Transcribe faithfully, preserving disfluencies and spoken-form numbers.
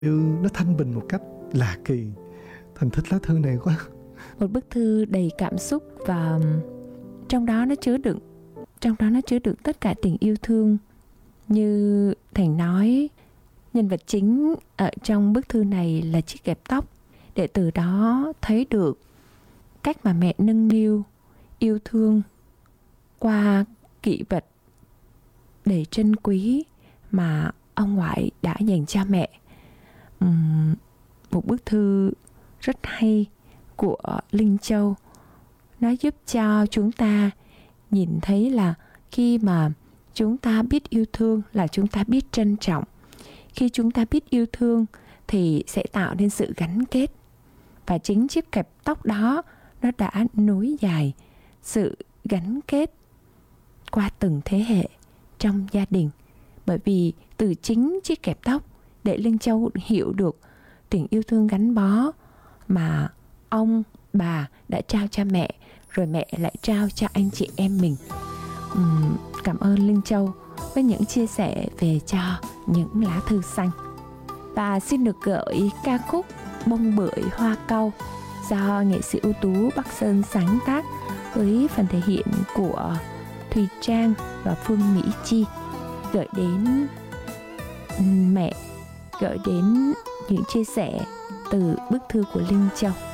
Yêu nó thanh bình một cách lạ kỳ. Thành thích lá thư này quá. Một bức thư đầy cảm xúc và trong đó nó chứa đựng trong đó nó chứa đựng tất cả tình yêu thương. Như Thành nói, nhân vật chính ở trong bức thư này là chiếc kẹp tóc, để từ đó thấy được cách mà mẹ nâng niu, yêu thương qua kỷ vật đầy trân quý mà ông ngoại đã dành cho mẹ. Uhm, một bức thư rất hay của Linh Châu. Nó giúp cho chúng ta nhìn thấy là khi mà chúng ta biết yêu thương là chúng ta biết trân trọng. Khi chúng ta biết yêu thương thì sẽ tạo nên sự gắn kết. Và chính chiếc kẹp tóc đó nó đã nối dài sự gắn kết qua từng thế hệ trong gia đình. Bởi vì từ chính chiếc kẹp tóc để Linh Châu hiểu được tình yêu thương gắn bó mà ông, bà đã trao cho mẹ, rồi mẹ lại trao cho anh chị em mình. uhm, Cảm ơn Linh Châu với những chia sẻ về cho những lá thư xanh. Và xin được gửi ca khúc Bông Bưởi Hoa Cau do nghệ sĩ ưu tú Bắc Sơn sáng tác với phần thể hiện của Thùy Trang và Phương Mỹ Chi, gửi đến mẹ, gửi đến những chia sẻ từ bức thư của Linh Châu.